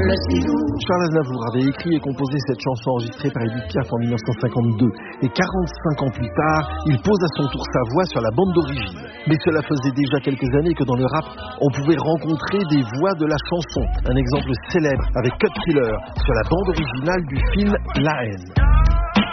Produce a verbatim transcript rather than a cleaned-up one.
Charles Aznavour avait écrit et composé cette chanson enregistrée par Edith Piaf en dix-neuf cent cinquante-deux. Et quarante-cinq ans plus tard, il pose à son tour sa voix sur la bande d'origine. Mais cela faisait déjà quelques années que dans le rap, on pouvait rencontrer des voix de la chanson. Un exemple célèbre avec Cut Killer sur la bande originale du film La Haine.